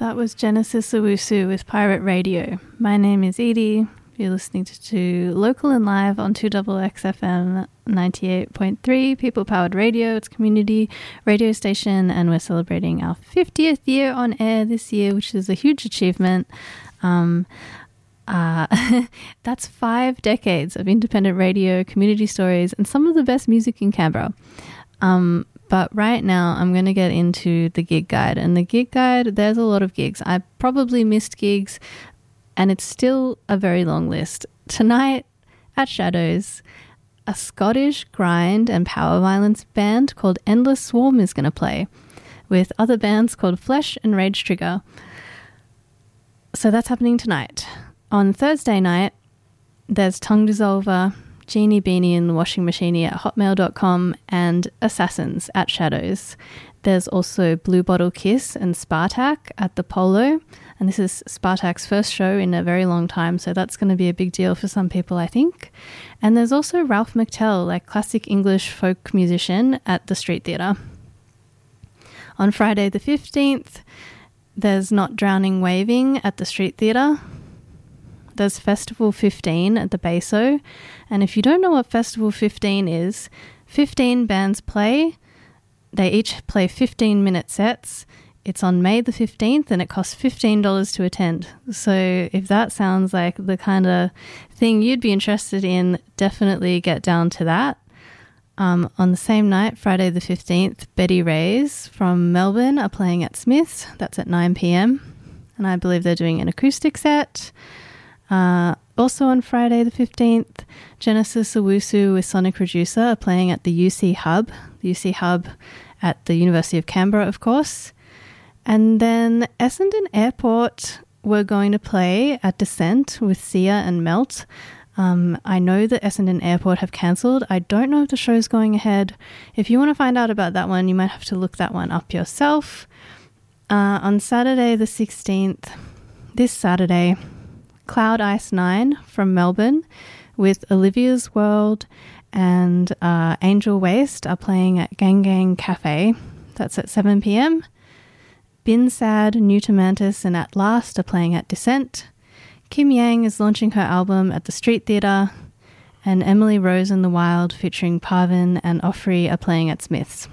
That was Genesis Owusu with Pirate Radio. My name is Edie. You're listening to Local and Live on 2XXFM 98.3, People-Powered Radio. It's a community radio station, and we're celebrating our 50th year on air this year, which is a huge achievement. That's 5 decades of independent radio, community stories, and some of the best music in Canberra. But right now, I'm going to get into the gig guide. And the gig guide, there's a lot of gigs. I probably missed gigs, and it's still a very long list. Tonight at Shadows, a Scottish grind and power violence band called Endless Swarm is going to play, with other bands called Flesh and Rage Trigger. So that's happening tonight. On Thursday night, there's Tongue Dissolver, Genie Beanie and the Washing Machine at hotmail.com, and Assassins at Shadows. There's also Blue Bottle Kiss and Spartak at the Polo, and this is Spartak's first show in a very long time, so that's going to be a big deal for some people, I think. And there's also Ralph McTell, like classic English folk musician, at the Street Theatre. On Friday the 15th, there's Not Drowning Waving at the Street Theatre. There's Festival 15 at the Beso, and if you don't know what Festival 15 is, 15 bands play. They each play 15-minute sets. It's on May the 15th, and it costs $15 to attend. So if that sounds like the kind of thing you'd be interested in, definitely get down to that. On the same night, Friday the 15th, Betty Rays from Melbourne are playing at Smith's. That's at 9 p.m, and I believe they're doing an acoustic set. Also on Friday the 15th, Genesis Owusu with Sonic Reducer are playing at the UC Hub at the University of Canberra, of course. And then Essendon Airport were going to play at Descent with Sia and Melt. I know that Essendon Airport have cancelled. I don't know if the show's going ahead. If you want to find out about that one, you might have to look that one up yourself. On Saturday the 16th, this Saturday, Cloud Ice 9 from Melbourne with Olivia's World and Angel Waste are playing at Gang Gang Cafe. That's at 7 p.m. Bin Sad, New to Mantis and At Last are playing at Descent. Kim Yang is launching her album at the Street Theatre, and Emily Rose and the Wild featuring Parvin and Offrey are playing at Smith's.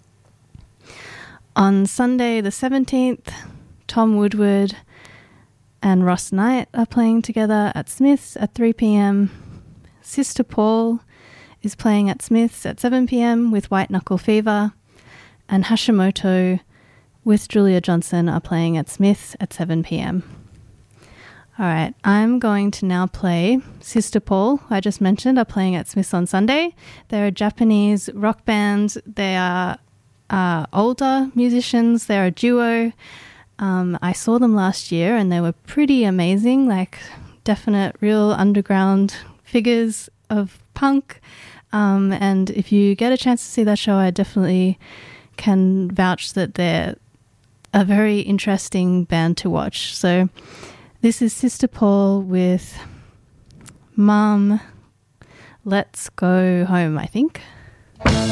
On Sunday the 17th, Tom Woodward and Ross Knight are playing together at Smith's at 3 p.m. Sister Paul is playing at Smith's at 7 p.m. with White Knuckle Fever, and Hashimoto with Julia Johnson are playing at Smith's at 7 p.m. All right, I'm going to now play Sister Paul, who I just mentioned, are playing at Smith's on Sunday. They're a Japanese rock band. They are older musicians. They're a duo. I saw them last year and they were pretty amazing, like definite real underground figures of punk. And if you get a chance to see that show, I definitely can vouch that they're a very interesting band to watch. So this is Sister Paul with Mum, Let's Go Home, I think.